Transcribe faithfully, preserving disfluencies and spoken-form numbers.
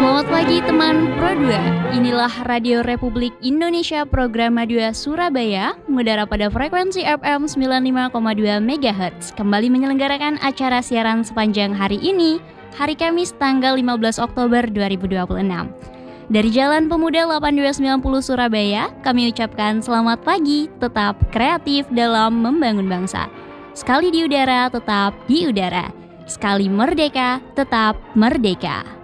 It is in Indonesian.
Selamat pagi teman Pro dua, inilah Radio Republik Indonesia program dua Surabaya, mengudara pada frekuensi F M sembilan puluh lima koma dua megahertz, kembali menyelenggarakan acara siaran sepanjang hari ini, hari Kamis tanggal lima belas Oktober dua ribu dua puluh enam. Dari Jalan Pemuda delapan dua sembilan nol Surabaya, kami ucapkan selamat pagi, tetap kreatif dalam membangun bangsa. Sekali di udara, tetap di udara. Sekali merdeka, tetap merdeka.